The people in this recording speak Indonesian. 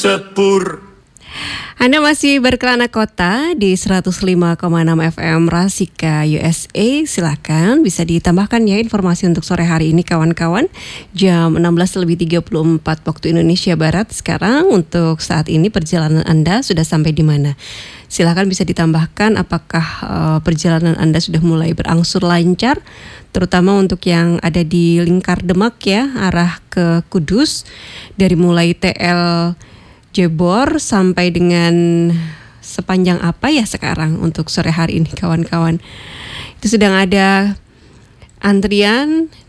Sepur. Anda masih berkelana kota di 105,6 FM Rasika USA. Silakan bisa ditambahkan ya informasi untuk sore hari ini kawan-kawan. Jam 16:34 waktu Indonesia Barat. Sekarang untuk saat ini perjalanan Anda sudah sampai di mana? Silakan bisa ditambahkan apakah perjalanan Anda sudah mulai berangsur lancar, terutama untuk yang ada di lingkar Demak ya, arah ke Kudus, dari mulai TL Jebor sampai dengan sepanjang apa ya sekarang untuk sore hari ini kawan-kawan. Itu sedang ada antrian